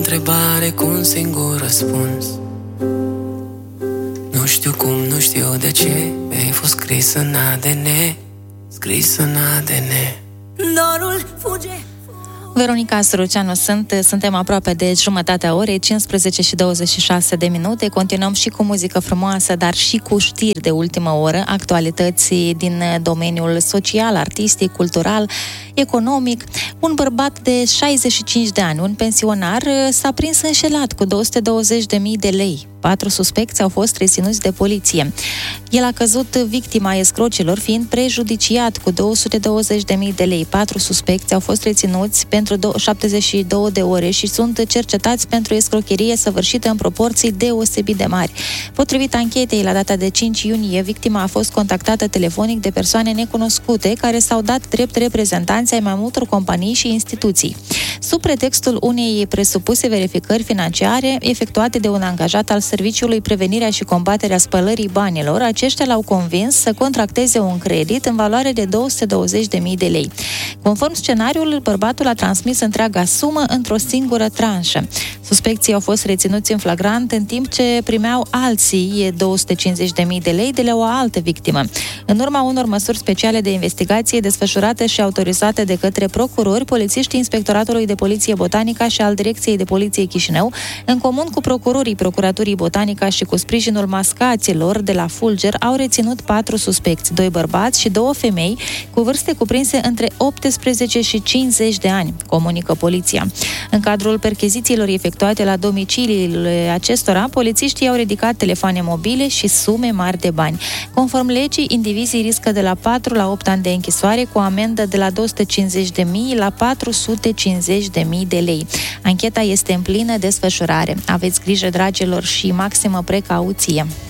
întrebare cu un singur răspuns. Nu știu cum, nu știu de ce, mi-ai fost scris în ADN, scris în ADN. Dorul fuge. Veronica Săruceanu suntem aproape de jumătatea orei, 15 și 26 de minute. Continuăm și cu muzică frumoasă, dar și cu știri de ultimă oră, actualități din domeniul social, artistic, cultural, economic. Un bărbat de 65 de ani, un pensionar, s-a prins înșelat cu 220.000 de lei. 4 suspecți au fost reținuți de poliție. El a căzut victima escrocilor, fiind prejudiciat cu 220.000 de lei. 4 suspecți au fost reținuți pentru 72 de ore și sunt cercetați pentru escrocherie săvârșită în proporții deosebit de mari. Potrivit anchetei, la data de 5 iunie, victima a fost contactată telefonic de persoane necunoscute care s-au dat drept reprezentanți ai mai multor companii și instituții. Sub pretextul unei presupuse verificări financiare efectuate de un angajat al Serviciului Prevenirea și Combaterea Spălării Banilor, aceștia l-au convins să contracteze un credit în valoare de 220.000 de lei. Conform scenariului, bărbatul a transmis întreaga sumă într-o singură tranșă. Suspecții au fost reținuți în flagrant în timp ce primeau alții 250.000 de lei de la o altă victimă. În urma unor măsuri speciale de investigație desfășurate și autorizate de către procurori, polițiștii Inspectoratului de Poliție Botanica și al Direcției de Poliție Chișinău, în comun cu procurorii Procuraturii Botanica și cu sprijinul mascaților de la Fulger, au reținut 4 suspecți, 2 bărbați și 2 femei cu vârste cuprinse între 18 și 50 de ani, comunică poliția. În cadrul perchezițiilor efectuate la domiciliile acestora, polițiștii au ridicat telefoane mobile și sume mari de bani. Conform legii, indivizii riscă de la 4 la 8 ani de închisoare cu amendă de la 250.000 la 450.000 de lei. Ancheta este în plină desfășurare. Aveți grijă, dragilor, și maximă precauție.